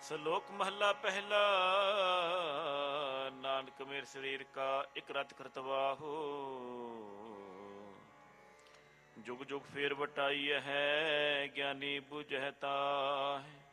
ਸ਼ਲੋਕ ਮਹੱਲਾ ਪਹਿਲਾ। ਨਾਨਕ ਮੇਰ ਸਰੀਰ ਕਾ ਇਕ ਰਤ ਕਰਤਵਾਹੋ। ਜੁਗ ਜੁਗ ਫੇਰ ਵਟਾਈ ਹੈ, ਗਿਆਨੀ ਬੁਝਹਿ ਤਾਹਿ।